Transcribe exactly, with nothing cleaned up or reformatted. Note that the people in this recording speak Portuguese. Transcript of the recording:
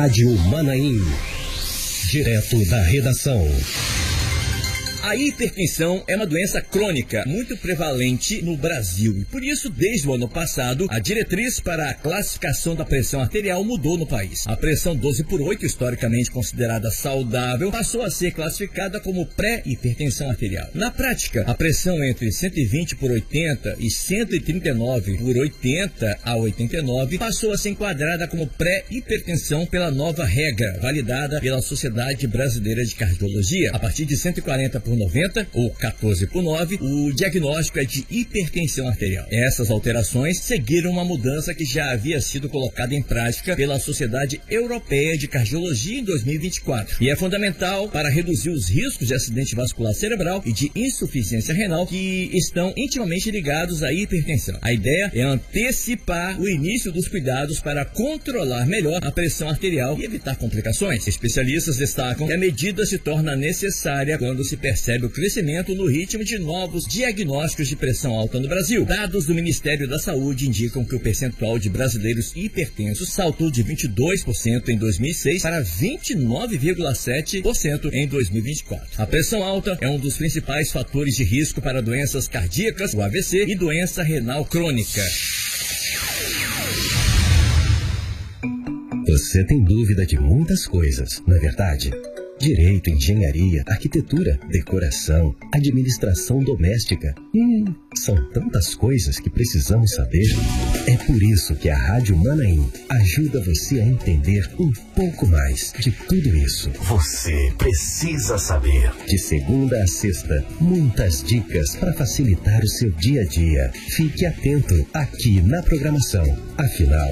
Rádio Manaim. Direto da redação. A hipertensão é uma doença crônica muito prevalente no Brasil e, por isso, desde o ano passado, a diretriz para a classificação da pressão arterial mudou no país. A pressão doze por oito, historicamente considerada saudável, passou a ser classificada como pré-hipertensão arterial. Na prática, a pressão entre cento e vinte por oitenta e cento e trinta e nove por oitenta a oitenta e nove passou a ser enquadrada como pré-hipertensão pela nova regra, validada pela Sociedade Brasileira de Cardiologia. A partir de cento e quarenta por noventa ou quatorze por nove, o diagnóstico é de hipertensão arterial. Essas alterações seguiram uma mudança que já havia sido colocada em prática pela Sociedade Europeia de Cardiologia em dois mil e vinte e quatro e é fundamental para reduzir os riscos de acidente vascular cerebral e de insuficiência renal que estão intimamente ligados à hipertensão. A ideia é antecipar o início dos cuidados para controlar melhor a pressão arterial e evitar complicações. Especialistas destacam que a medida se torna necessária quando se percebe percebe o crescimento no ritmo de novos diagnósticos de pressão alta no Brasil. Dados do Ministério da Saúde indicam que o percentual de brasileiros hipertensos saltou de vinte e dois por cento em dois mil e seis para vinte e nove vírgula sete por cento em dois mil e vinte e quatro. A pressão alta é um dos principais fatores de risco para doenças cardíacas, o A V C, e doença renal crônica. Você tem dúvida de muitas coisas, não é verdade? Direito, engenharia, arquitetura, decoração, administração doméstica. Hum, são tantas coisas que precisamos saber. É por isso que a Rádio Manaim ajuda você a entender um pouco mais de tudo isso. Você precisa saber. De segunda a sexta, muitas dicas para facilitar o seu dia a dia. Fique atento aqui na programação. Afinal,